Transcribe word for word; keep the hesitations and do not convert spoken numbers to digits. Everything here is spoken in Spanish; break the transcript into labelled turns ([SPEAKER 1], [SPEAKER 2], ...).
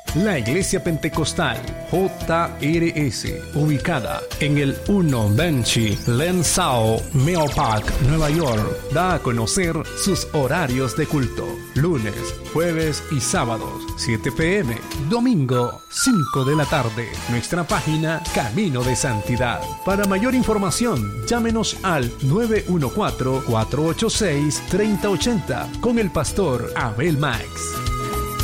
[SPEAKER 1] La Iglesia Pentecostal J R S, ubicada en el uno Benchi Lensao Meopac, Nueva York, da a conocer sus horarios de culto: lunes, jueves y sábados, siete p m, domingo, cinco de la tarde. Nuestra página Camino de Santidad. Para mayor información, llámenos al nueve uno cuatro, cuatro ocho seis, tres cero ocho cero con el pastor Abel Max.